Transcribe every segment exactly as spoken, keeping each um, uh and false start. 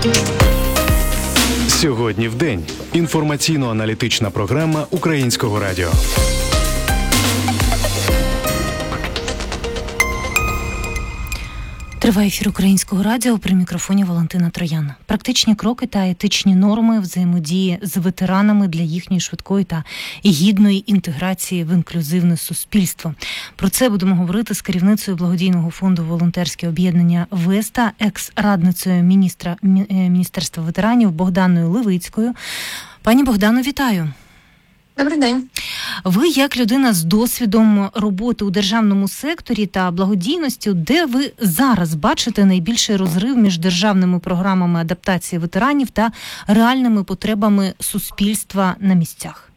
Сьогодні в день. Інформаційно-аналітична програма Українського радіо. Триває ефір Українського радіо, при мікрофоні Валентина Троян. Практичні кроки та етичні норми взаємодії з ветеранами для їхньої швидкої та гідної інтеграції в інклюзивне суспільство. Про це будемо говорити з керівницею благодійного фонду «Волонтерське об'єднання Веста», екс-радницею міністра Міністерства ветеранів Богданою Левицькою. Пані Богдано, вітаю! Добрий день. Ви, як людина з досвідом роботи у державному секторі та благодійності, де ви зараз бачите найбільший розрив між державними програмами адаптації ветеранів та реальними потребами суспільства на місцях?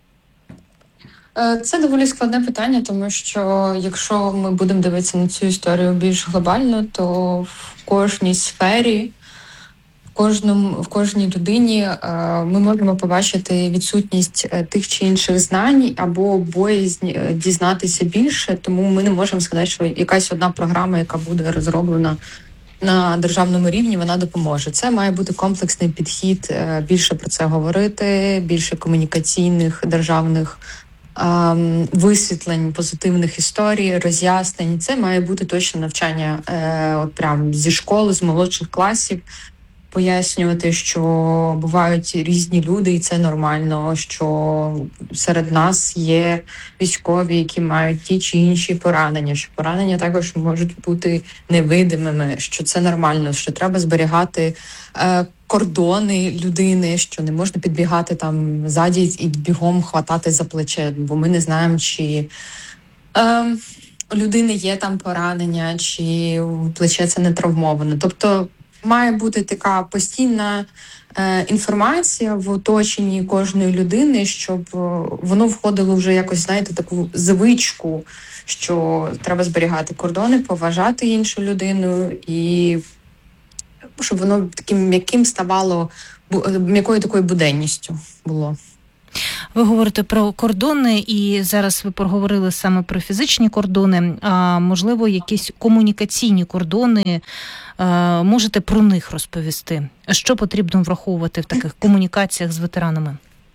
Це доволі складне питання, тому що якщо ми будемо дивитися на цю історію більш глобально, то в кожній сфері, В кожному, в кожній людині е, ми можемо побачити відсутність е, тих чи інших знань або боязнь е, дізнатися більше, тому ми не можемо сказати, що якась одна програма, яка буде розроблена на державному рівні, вона допоможе. Це має бути комплексний підхід, е, більше про це говорити, більше комунікаційних державних е, висвітлень, позитивних історій, роз'яснень. Це має бути точно навчання е, от прям зі школи, з молодших класів, пояснювати, що бувають різні люди, і це нормально, що серед нас є військові, які мають ті чи інші поранення, що поранення також можуть бути невидимими, що це нормально, що треба зберігати е, кордони людини, що не можна підбігати там ззаді і бігом хватати за плече, бо ми не знаємо, чи е, у людини є там поранення, чи плече це не травмовано. Тобто має бути така постійна е, інформація в оточенні кожної людини, щоб е, воно входило вже якось, знаєте, таку звичку, що треба зберігати кордони, поважати іншу людину, і щоб воно таким м'яким ставало, м'якою такою буденністю було. Ви говорите про кордони, і зараз ви проговорили саме про фізичні кордони, а можливо, якісь комунікаційні кордони, можете про них розповісти? Що потрібно враховувати в таких комунікаціях з ветеранами?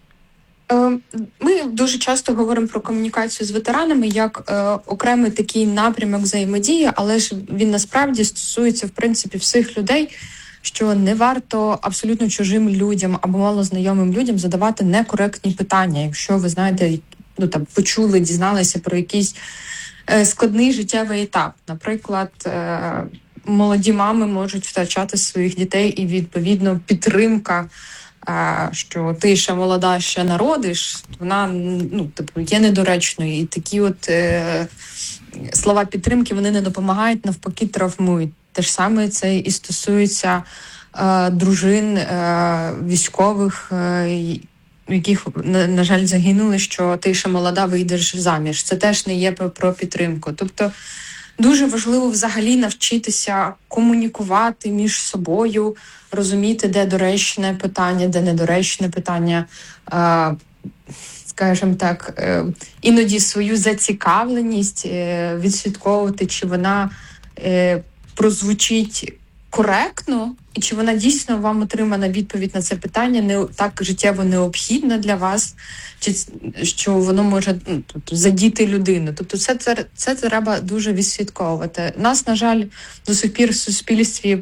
Ми дуже часто говоримо про комунікацію з ветеранами як е, окремий такий напрямок взаємодії, але ж він насправді стосується, в принципі, всіх людей, що не варто абсолютно чужим людям або малознайомим людям задавати некоректні питання. Якщо ви знаєте, ну там почули, дізналися про якийсь е, складний життєвий етап. Наприклад, е, молоді мами можуть втрачати своїх дітей, і відповідно підтримка, е, що ти ще молода, ще народиш, вона ну типу є недоречною. І такі от е, слова підтримки, вони не допомагають, навпаки, травмують. Те ж саме це і стосується е, дружин е, військових, е, яких, на, на жаль, загинули, що ти ще молода, вийдеш заміж. Це теж не є про, про підтримку. Тобто дуже важливо взагалі навчитися комунікувати між собою, розуміти, де доречне питання, де недоречне питання, е, скажімо так, е, іноді свою зацікавленість е, відслідковувати, чи вона е, прозвучить коректно, і чи вона дійсно вам отримана відповідь на це питання, не так життєво необхідна для вас, чи що воно може ну, тобто, задіти людину. Тобто це, це, це треба дуже відслідковувати. Нас, на жаль, до сих пір в суспільстві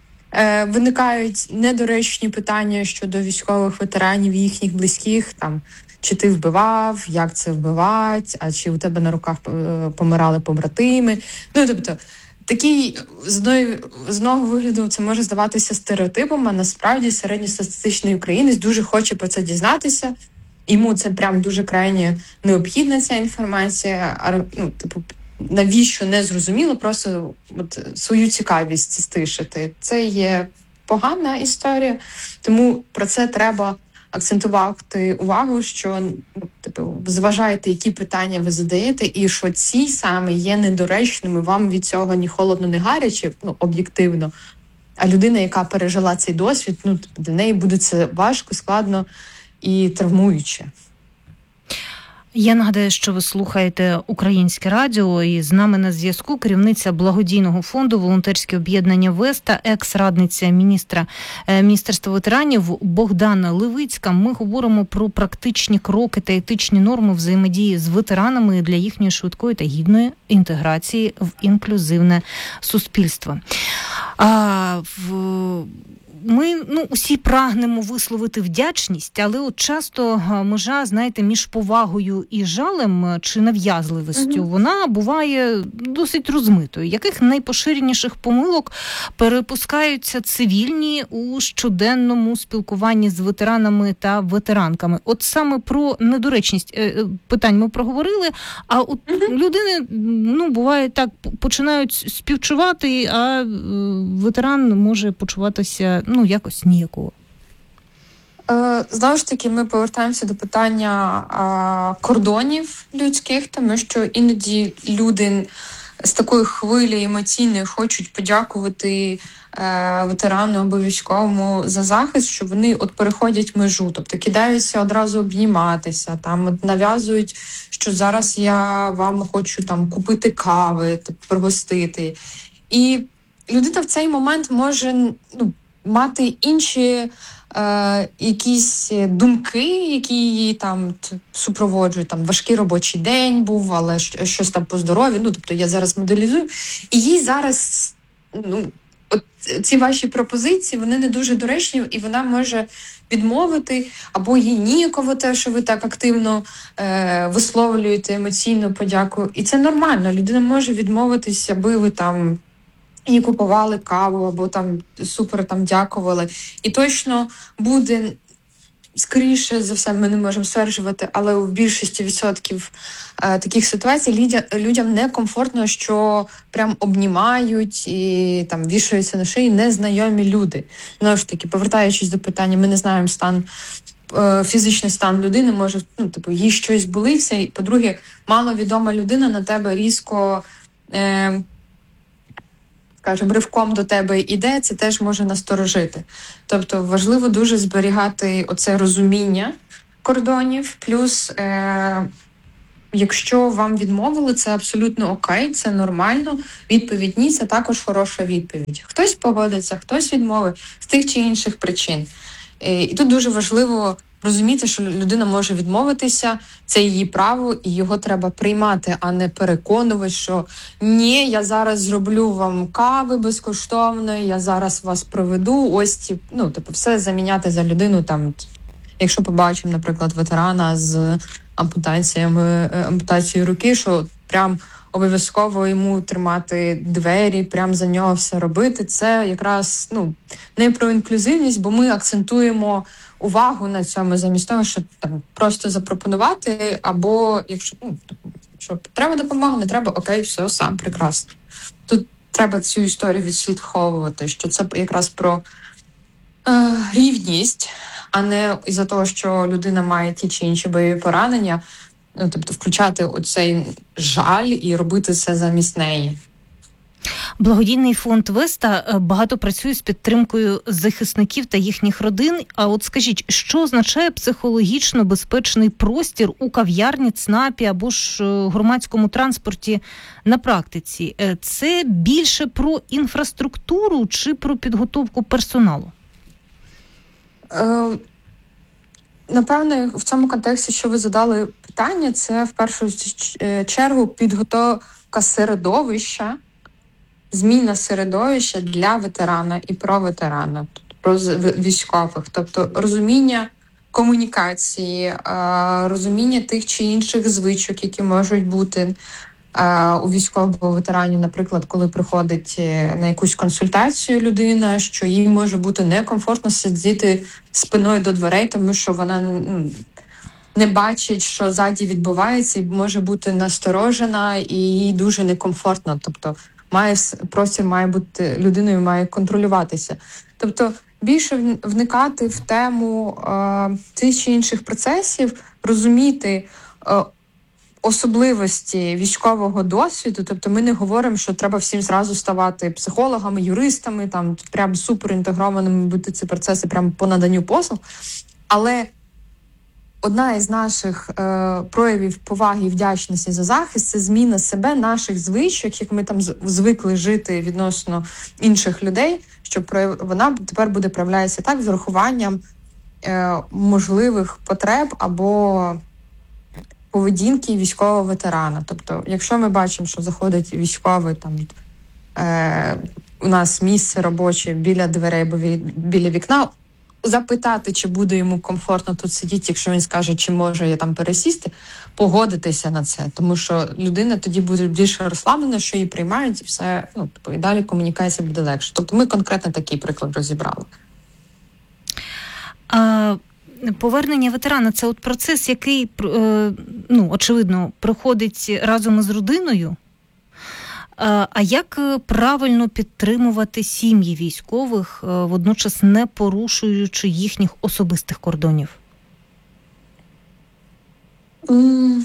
е, виникають недоречні питання щодо військових ветеранів, їхніх близьких, там, чи ти вбивав, як це вбивати, а чи у тебе на руках помирали побратими. Ну, тобто, такий, з одної, з одного вигляду, це може здаватися стереотипом, а насправді середньостатистичний українець дуже хоче про це дізнатися. Йому це прям дуже крайне необхідна ця інформація. А, ну, типу, навіщо не зрозуміло, просто от, свою цікавість стишити. Це є погана історія, тому про це треба акцентувати увагу, що ну, типу, зважаєте, які питання ви задаєте, і що ці саме є недоречними, вам від цього ні холодно, ні гаряче, ну, об'єктивно. А людина, яка пережила цей досвід, ну, для неї буде це важко, складно і травмуюче. Я нагадаю, що ви слухаєте Українське радіо, і з нами на зв'язку керівниця благодійного фонду «Волонтерське об'єднання Веста», екс-радниця міністра Міністерства ветеранів Богдана Левицька. Ми говоримо про практичні кроки та етичні норми взаємодії з ветеранами для їхньої швидкої та гідної інтеграції в інклюзивне суспільство. А, в... Ми, ну, усі прагнемо висловити вдячність, але от часто межа, знаєте, між повагою і жалем чи нав'язливістю, mm-hmm. вона буває досить розмитою. Яких найпоширеніших помилок перепускаються цивільні у щоденному спілкуванні з ветеранами та ветеранками? От саме про недоречність питань ми проговорили, а от mm-hmm. людини, ну, буває так, починають співчувати, а ветеран може почуватися, ну, якось ніякого. Знову ж таки, ми повертаємося до питання а, кордонів людських, тому що іноді люди з такої хвилі емоційної хочуть подякувати е, ветерану або військовому за захист, що вони от переходять межу, тобто кидаються одразу обніматися, там от нав'язують, що зараз я вам хочу там купити кави, тобто пригостити. І людина в цей момент може, ну, мати інші е, якісь думки, які її там супроводжують. Там важкий робочий день був, але щось там по здоров'ю. Ну, тобто я зараз моделізую. І їй зараз, ну, от ці ваші пропозиції, вони не дуже доречні, і вона може відмовити, або їй ніяково те, що ви так активно е, висловлюєте емоційну подяку. І це нормально. Людина може відмовитись, аби ви там і купували каву, або там супер там дякували. І точно буде, скоріше за все, ми не можемо стверджувати, але в більшості відсотків е, таких ситуацій людям, людям некомфортно, що прям обнімають і там вішаються на шиї незнайомі люди. Знову ж таки, повертаючись до питання, ми не знаємо стан, е, фізичний стан людини, може, ну, типу, їй щось болиться, і, по-друге, маловідома людина на тебе різко е, скажімо, ривком до тебе йде, це теж може насторожити. Тобто важливо дуже зберігати оце розуміння кордонів, плюс е- якщо вам відмовили, це абсолютно окей, це нормально. Відповідь ні, це також хороша відповідь. Хтось погодиться, хтось відмовить з тих чи інших причин. Е- і тут дуже важливо розуміти, що людина може відмовитися, це її право, і його треба приймати, а не переконувати, що ні, я зараз зроблю вам кави безкоштовно, я зараз вас проведу, ось ці, ну, тобто все заміняти за людину, там, якщо побачимо, наприклад, ветерана з ампутаціями, ампутацією руки, що прям обов'язково йому тримати двері, прям за нього все робити, це якраз, ну, не про інклюзивність, бо ми акцентуємо увагу на цьому, замість того, щоб там просто запропонувати, або якщо, ну, що треба допомога, не треба, окей, все, сам, прекрасно. Тут треба цю історію відслідковувати, що це якраз про е, рівність, а не із-за того, що людина має ті чи інші бойові поранення, ну, тобто включати оцей жаль і робити це замість неї. Благодійний фонд Веста багато працює з підтримкою захисників та їхніх родин. А от скажіть, що означає психологічно безпечний простір у кав'ярні, ЦНАПі або ж громадському транспорті на практиці? Це більше про інфраструктуру чи про підготовку персоналу? Е, напевно, в цьому контексті, що ви задали питання, це в першу чергу підготовка середовища, зміна середовища для ветерана і про ветерана, про військових. Тобто розуміння комунікації, розуміння тих чи інших звичок, які можуть бути у військового ветеранів, наприклад, коли приходить на якусь консультацію людина, що їй може бути некомфортно сидіти спиною до дверей, тому що вона, ну, не бачить, що ззаді відбувається, і може бути насторожена, і їй дуже некомфортно. Тобто має простір має бути, людиною має контролюватися. Тобто більше вникати в тему е, цих чи інших процесів, розуміти е, особливості військового досвіду. Тобто ми не говоримо, що треба всім зразу ставати психологами, юристами, там прям суперінтегрованими бути ці процеси прямо по наданню послуг. Але одна із наших е, проявів поваги і вдячності за захист – це зміна себе, наших звичок, як ми там звикли жити відносно інших людей, що прояв... вона тепер буде проявлятися так з урахуванням е, можливих потреб або поведінки військового ветерана. Тобто, якщо ми бачимо, що заходить військовий, там, е, у нас місце робоче біля дверей або біля вікна, запитати, чи буде йому комфортно тут сидіти, якщо він скаже, чи може я там пересісти, погодитися на це. Тому що людина тоді буде більше розслаблена, що її приймають, і все, ну, і далі комунікація буде легше. Тобто ми конкретно такий приклад розібрали. А, повернення ветерана – це от процес, який, ну, очевидно, проходить разом із родиною. А як правильно підтримувати сім'ї військових, водночас не порушуючи їхніх особистих кордонів? Mm.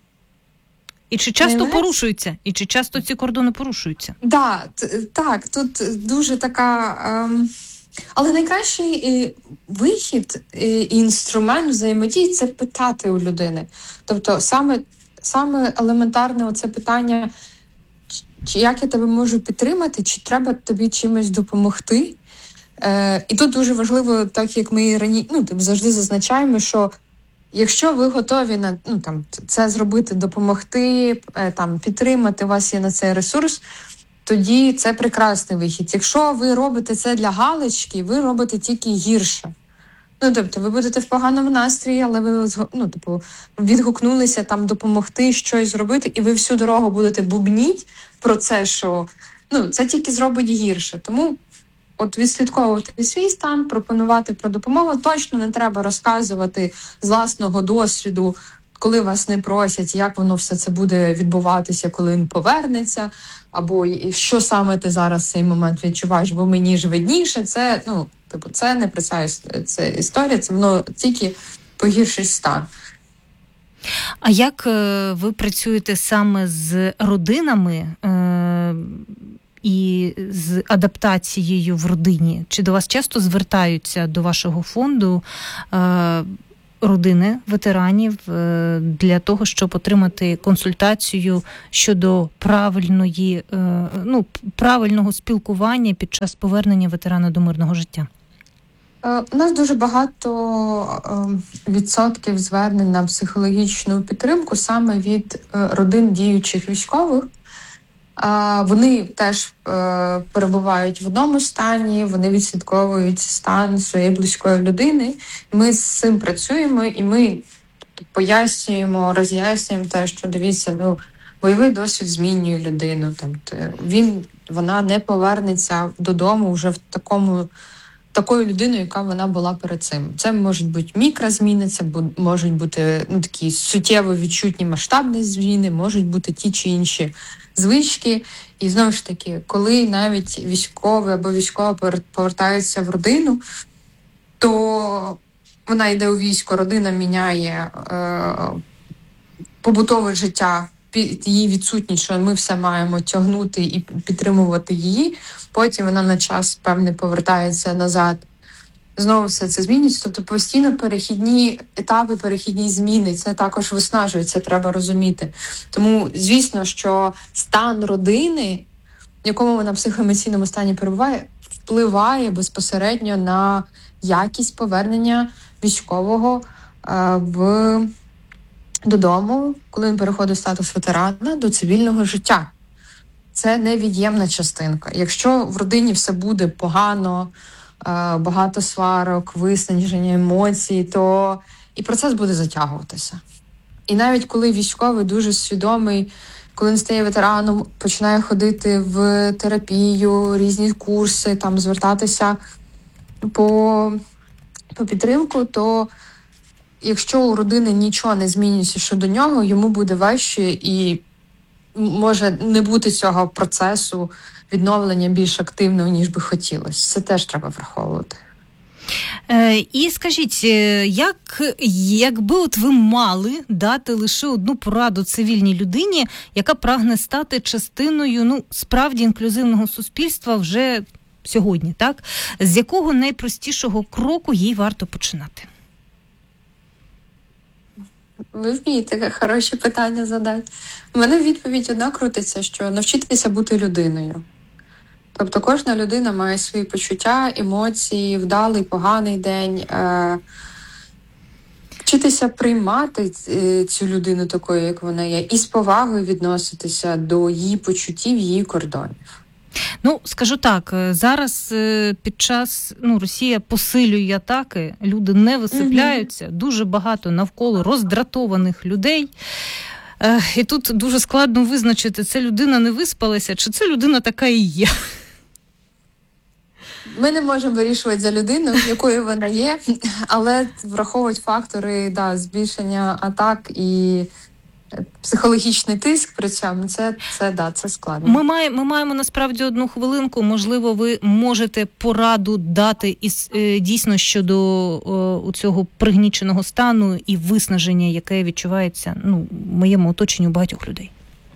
І чи часто Найменш... порушуються? І чи часто ці кордони порушуються? Да, т- так, тут дуже така... Ем... Але найкращий вихід і інструмент взаємодії – це питати у людини. Тобто саме, саме елементарне оце питання – чи як я тебе можу підтримати, чи треба тобі чимось допомогти. Е, і тут дуже важливо, так як ми раніше, ну, завжди зазначаємо, що якщо ви готові на, ну, там, це зробити, допомогти, е, там, підтримати, у вас є на це ресурс, тоді це прекрасний вихід. Якщо ви робите це для галочки, ви робите тільки гірше. Ну, тобто, ви будете в поганому настрої, але ви, ну, типу, відгукнулися там допомогти, щось зробити, і ви всю дорогу будете бубніть про це, що, ну, це тільки зробить гірше. Тому от відслідковувати свій стан, пропонувати про допомогу. Точно не треба розказувати з власного досвіду, коли вас не просять, як воно все це буде відбуватися, коли він повернеться, або що саме ти зараз в цей момент відчуваєш, бо мені ж видніше. Це, ну, типу, це не про це, це історія, це воно тільки погіршить стан. А як ви працюєте саме з родинами е- і з адаптацією в родині? Чи до вас часто звертаються до вашого фонду е- родини ветеранів е- для того, щоб отримати консультацію щодо правильної, е- ну, правильного спілкування під час повернення ветерана до мирного життя? У нас дуже багато відсотків звернень на психологічну підтримку саме від родин діючих військових. Вони теж перебувають в одному стані, вони відслідковують стан своєї близької людини. Ми з цим працюємо і ми пояснюємо, роз'яснюємо те, що, дивіться, ну, бойовий досвід змінює людину. Там, він, вона не повернеться додому вже в такому такою людиною, яка вона була перед цим. Це можуть бути мікрозміни, це можуть бути, ну, такі суттєво відчутні масштабні зміни, можуть бути ті чи інші звички. І знову ж таки, коли навіть військовий або військова повертаються в родину, то вона йде у військо, родина міняє е, побутове життя, її відсутність, що ми все маємо тягнути і підтримувати її. Потім вона на час певний повертається назад. Знову все це змінюється. Тобто постійно перехідні етапи, перехідні зміни. Це також виснажує, це треба розуміти. Тому, звісно, що стан родини, в якому вона в психоемоційному стані перебуває, впливає безпосередньо на якість повернення військового е, в... додому, коли він переходить в статус ветерана, до цивільного життя. Це невід'ємна частинка. Якщо в родині все буде погано, багато сварок, виснаження емоцій, то і процес буде затягуватися. І навіть коли військовий дуже свідомий, коли він стає ветераном, починає ходити в терапію, різні курси, там звертатися по, по підтримку, то якщо у родини нічого не змінюється щодо нього, йому буде важче і може не бути цього процесу відновлення більш активного, ніж би хотілося. Це теж треба враховувати. Е, і скажіть, як, якби от ви мали дати лише одну пораду цивільній людині, яка прагне стати частиною, ну, справді інклюзивного суспільства вже сьогодні, так? З якого найпростішого кроку їй варто починати? Ви вмієте хороші питання задати. У мене відповідь одна крутиться, що навчитися бути людиною. Тобто кожна людина має свої почуття, емоції, вдалий, поганий день. Е- Вчитися приймати цю людину такою, як вона є, і з повагою відноситися до її почуттів, її кордонів. Ну, скажу так, зараз під час, ну, Росія посилює атаки, люди не висипляються, угу. Дуже багато навколо роздратованих людей. І тут дуже складно визначити, це людина не виспалася, чи це людина така і є. Ми не можемо вирішувати за людину, якою вона є, але враховують фактори, да, збільшення атак і психологічний тиск при цьому, це, це, да, це складно. Ми, має, ми маємо насправді одну хвилинку, можливо, ви можете пораду дати із, е, дійсно щодо о, цього пригніченого стану і виснаження, яке відчувається, ну, в моєму оточенні у багатьох людей.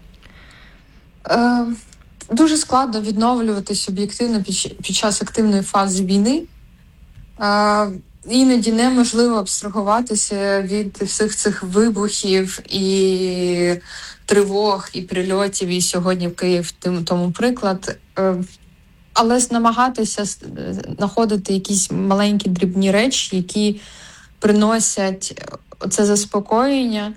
Е, дуже складно відновлюватись об'єктивно під, під час активної фази війни. Е, Іноді неможливо абстрагуватися від всіх цих вибухів і тривог, і прильотів, і сьогодні в Київ тому приклад. Але намагатися знаходити якісь маленькі дрібні речі, які приносять це заспокоєння,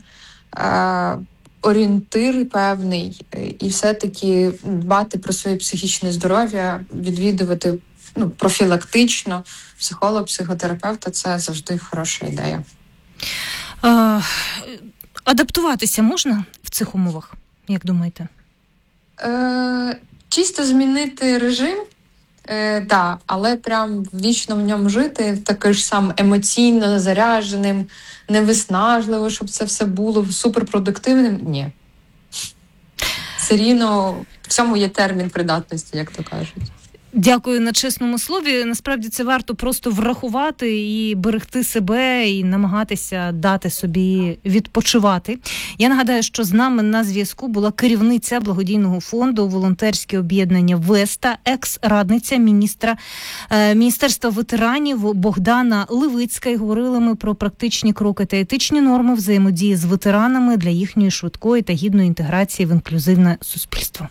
орієнтир певний, і все-таки дбати про своє психічне здоров'я, відвідувати ну, профілактично психолог, психотерапевта – це завжди хороша ідея. А, адаптуватися можна в цих умовах, як думаєте? Е, чисто змінити режим, е, да, але прям вічно в ньому жити, таким ж сам емоційно зарядженим, невиснажливо, щоб це все було суперпродуктивним – ні. Все рівно в цьому є термін придатності, як то кажуть. Дякую на чесному слові. Насправді це варто просто врахувати і берегти себе, і намагатися дати собі відпочивати. Я нагадаю, що з нами на зв'язку була керівниця благодійного фонду «Волонтерське об'єднання Веста», екс-радниця міністра е, Міністерства ветеранів Богдана Левицька. І говорили ми про практичні кроки та етичні норми взаємодії з ветеранами для їхньої швидкої та гідної інтеграції в інклюзивне суспільство.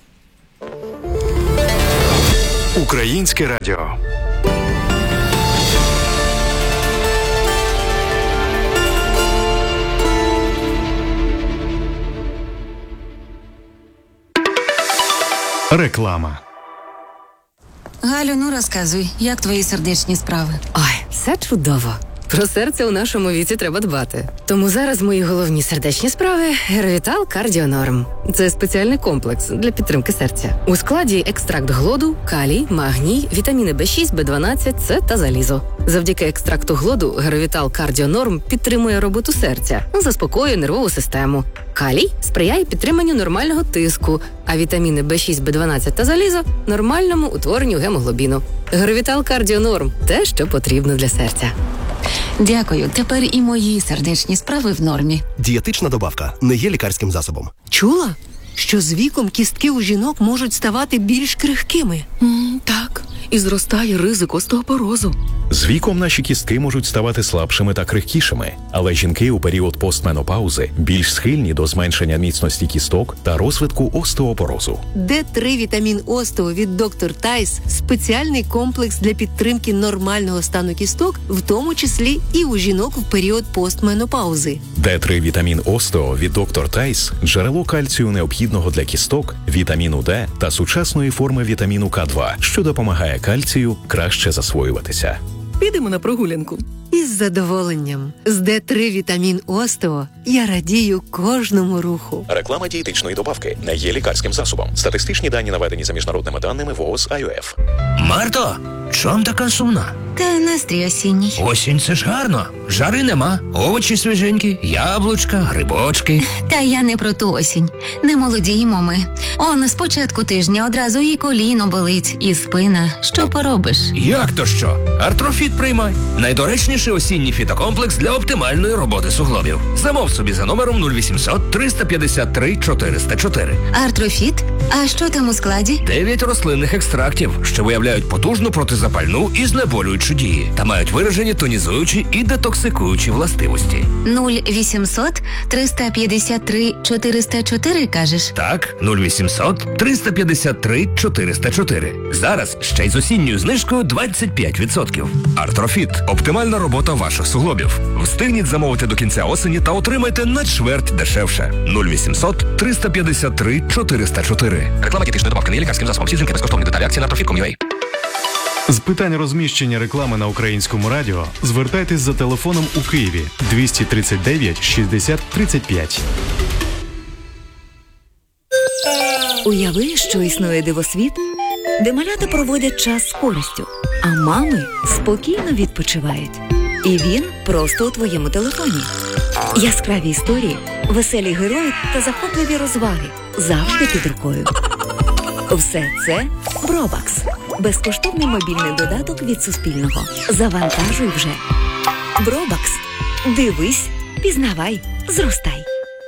Українське радіо. Реклама. Галю, ну розказуй, як твої сердечні справи? Ой, все чудово. Про серце у нашому віці треба дбати. Тому зараз мої головні сердечні справи – Геровітал Кардіонорм. Це спеціальний комплекс для підтримки серця. У складі екстракт глоду, калій, магній, вітаміни Б шість, Б дванадцять, С та залізо. Завдяки екстракту глоду Геровітал Кардіонорм підтримує роботу серця, заспокоює нервову систему. Калій сприяє підтриманню нормального тиску, а вітаміни Б шість, Б дванадцять та залізо – нормальному утворенню гемоглобіну. Геровітал Кардіонорм – те, що потрібно для серця. Дякую. Тепер і мої сердечні справи в нормі. Дієтична добавка не є лікарським засобом. Чула, що з віком кістки у жінок можуть ставати більш крихкими? Mm, так, і зростає ризик остеопорозу. З віком наші кістки можуть ставати слабшими та крихкішими, але жінки у період постменопаузи більш схильні до зменшення міцності кісток та розвитку остеопорозу. Д три вітамін Остео від доктор Тайс – спеціальний комплекс для підтримки нормального стану кісток, в тому числі і у жінок в період постменопаузи. Д три вітамін Остео від доктор Тайс – джерело кальцію необхідного для кісток, вітаміну Д та сучасної форми вітаміну К два, що допомагає кальцію краще засвоюватися. Підемо на прогулянку. Із задоволенням. З Д три вітамін Остео я радію кожному руху. Реклама дієтичної добавки не є лікарським засобом. Статистичні дані наведені за міжнародними даними ВООЗ ай о еф. Марто, чом така сумна? Та настрій осінній. Осінь – це ж гарно. Жари нема, овочі свіженькі, яблучка, грибочки. Та я не про ту осінь. Не молодіємо ми. Он з початку тижня одразу і коліно болить, і спина. Що поробиш? Як то що? Артрофіт приймай. Найдоречніший осінній фітокомплекс для оптимальної роботи суглобів. Замов собі за номером нуль вісімсот триста п'ятдесят три чотириста чотири. Артрофіт? А що там у складі? Дев'ять рослинних екстрактів, що виявляють потужну протизапальну протизапальну і знеболюючу дії та мають виражені тонізуючі і детоксикуючі властивості. нуль вісімсот триста п'ятдесят три чотириста чотири, кажеш? Так, нуль вісімсот триста п'ятдесят три чотириста чотири. Зараз ще й з осінньою знижкою двадцять п'ять відсотків. Артрофіт – оптимальна робота ваших суглобів. Встигніть замовити до кінця осені та отримайте на чверть дешевше. нуль вісімсот триста п'ятдесят три чотириста чотири. Реклама дієтичної добавки не є лікарським засобом. Всі дзвінки безкоштовні. Деталі акції на артрофіт крапка ком крапка ю а. З питань розміщення реклами на Українському радіо звертайтесь за телефоном у Києві двісті тридцять дев'ять шістдесят тридцять п'ять. Уяви, що існує дивосвіт, де малята проводять час з користю, а мами спокійно відпочивають. І він просто у твоєму телефоні. Яскраві історії, веселі герої та захопливі розваги завжди під рукою. Все це Бробакс. Безкоштовний мобільний додаток від Суспільного. Завантажуй вже. Бробакс. Дивись, пізнавай, зростай.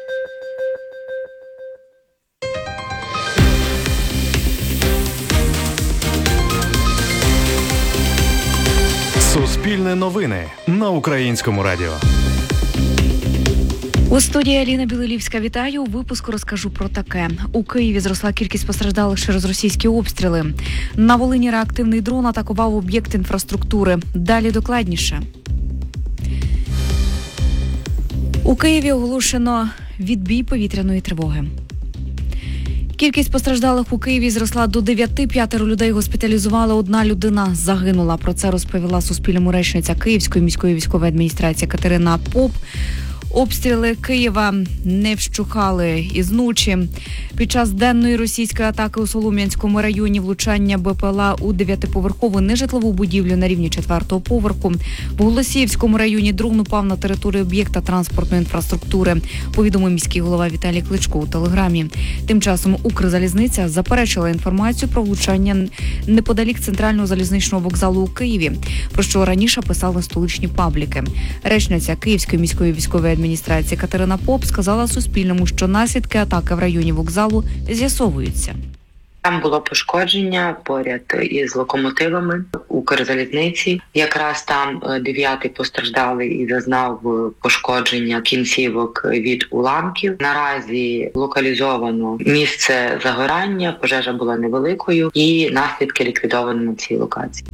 Суспільне новини на Українському радіо. У студії Аліна Білилівська. Вітаю. У випуску розкажу про таке. У Києві зросла кількість постраждалих через російські обстріли. На Волині реактивний дрон атакував об'єкт інфраструктури. Далі докладніше. У Києві оголошено відбій повітряної тривоги. Кількість постраждалих у Києві зросла до дев'яти, п'ятеро людей госпіталізували, одна людина загинула. Про це розповіла Суспільному речниця Київської міської військової адміністрації Катерина Поп. Обстріли Києва не вщухали із ночі. Під час денної російської атаки у Солом'янському районі влучання БПЛА у дев'ятиповерхову нежитлову будівлю на рівні четвертого поверху. В Голосіївському районі дрон упав на територію об'єкта транспортної інфраструктури, повідомив міський голова Віталій Кличко у телеграмі. Тим часом Укрзалізниця заперечила інформацію про влучання неподалік центрального залізничного вокзалу у Києві, про що раніше писали столичні пабліки. Речниця Київської міської військової адміністрації Катерина Поп сказала Суспільному, що наслідки атаки в районі вокзалу з'ясовуються. Там було пошкодження поряд із локомотивами Укрзалізниці. Якраз там дев'ятий постраждалий і зазнав пошкодження кінцівок від уламків. Наразі локалізовано місце загорання, пожежа була невеликою і наслідки ліквідовано на цій локації.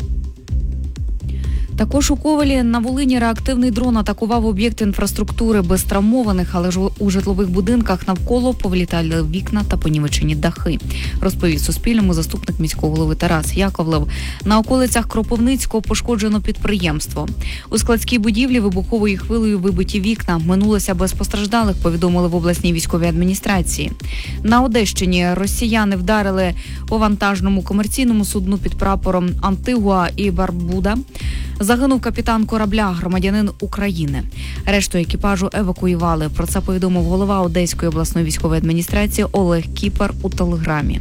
Також у Ковелі на Волині реактивний дрон атакував об'єкт інфраструктури без травмованих, але ж у житлових будинках навколо повлітали вікна та понівечені дахи, розповів Суспільному заступник міського голови Тарас Яковлев. На околицях Кропивницького пошкоджено підприємство. У складській будівлі вибуховою хвилею вибиті вікна. Минулося без постраждалих, повідомили в обласній військовій адміністрації. На Одещині росіяни вдарили по вантажному комерційному судну під прапором Антигуа і Барбуда. Загинув капітан корабля, громадянин України. Решту екіпажу евакуювали. Про це повідомив голова Одеської обласної військової адміністрації Олег Кіпер у телеграмі.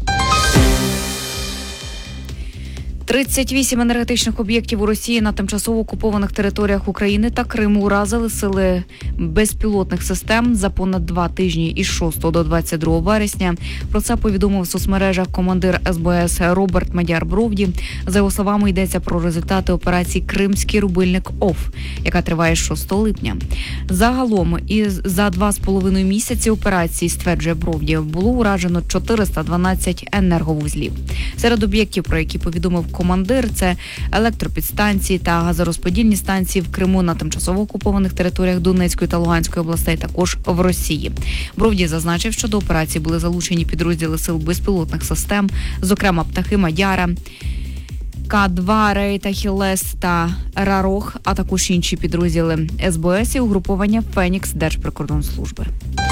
тридцять вісім енергетичних об'єктів у Росії на тимчасово окупованих територіях України та Криму уразили сили безпілотних систем за понад два тижні із шостого до двадцять другого вересня. Про це повідомив в соцмережах командир ес бе ес Роберт Мадяр Бровді. За його словами, йдеться про результати операції «Кримський рубильник ОФ», яка триває з шостого липня. Загалом, із за два з половиною місяці операції, стверджує Бровді, було уражено чотириста дванадцять енерговузлів. Серед об'єктів, про які повідомив командир, це електропідстанції та газорозподільні станції в Криму, на тимчасово окупованих територіях Донецької та Луганської областей, також в Росії. Бровді зазначив, що до операції були залучені підрозділи сил безпілотних систем, зокрема птахи Мадяра, Ка два, Рейта, Хілес та Рарох, а також інші підрозділи ес бе ес і угруповання Фенікс Держприкордонслужби.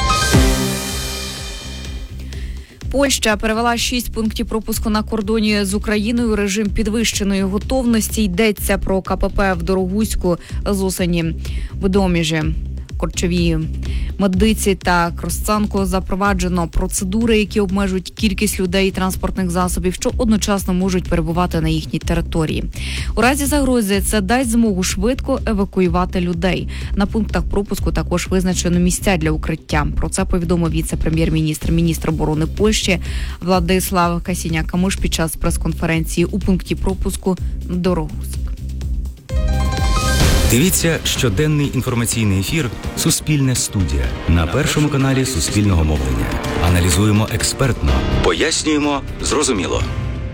Польща перевела шість пунктів пропуску на кордоні з Україною у режим підвищеної готовності. Йдеться про ка пе пе в Дорогуську з осені в Доміжі. Корчовій Медиці та Кросцанку запроваджено процедури, які обмежують кількість людей і транспортних засобів, що одночасно можуть перебувати на їхній території. У разі загрози це дасть змогу швидко евакуювати людей. На пунктах пропуску також визначено місця для укриття. Про це повідомив віце-прем'єр-міністр, міністр оборони Польщі Владислав Касіняк-Камиш під час прес-конференції у пункті пропуску Дорогуськ. Дивіться щоденний інформаційний ефір «Суспільне студія» на Першому каналі Суспільного мовлення. Аналізуємо експертно, пояснюємо зрозуміло.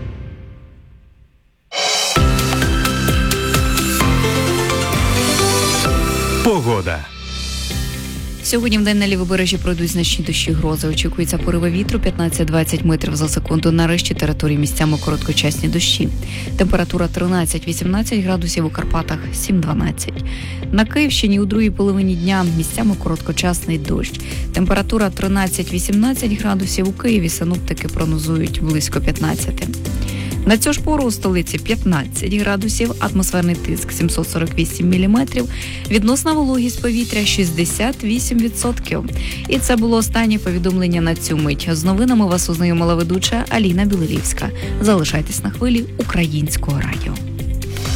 Погода. Сьогодні в день на лівобережжі пройдуть значні дощі, грози. Очікується пориви вітру п'ятнадцять-двадцять метрів за секунду. На решті території місцями короткочасні дощі. Температура тринадцять-вісімнадцять градусів, у Карпатах сім-дванадцять. На Київщині у другій половині дня місцями короткочасний дощ. Температура тринадцять-вісімнадцять градусів, у Києві синоптики прогнозують близько п'ятнадцять. На цю ж пору у столиці п'ятнадцять градусів, атмосферний тиск сімсот сорок вісім міліметрів, відносна вологість повітря шістдесят вісім відсотків. І це було останнє повідомлення на цю мить. З новинами вас ознайомила ведуча Аліна Білорівська. Залишайтесь на хвилі Українського радіо.